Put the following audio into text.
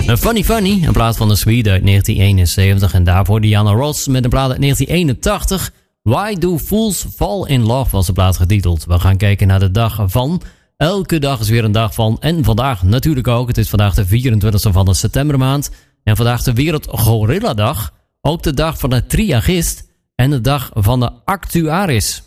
Funny Funny, een plaat van The Sweet uit 1971. En daarvoor Diana Ross met een plaat uit 1981. Why Do Fools Fall in Love was de plaat getiteld. We gaan kijken naar de dag van. Elke dag is weer een dag van. En vandaag natuurlijk ook. Het is vandaag de 24e van de septembermaand. En vandaag de Wereld Gorilla Dag. Ook de dag van de triagist. En de dag van de actuaris.